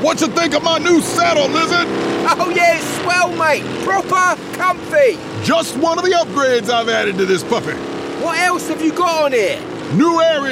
What you think of my new saddle, Lizard? Oh yeah, it's swell, mate. Proper comfy. Just one of the upgrades I've added to this puppy. What else have you got on it? New area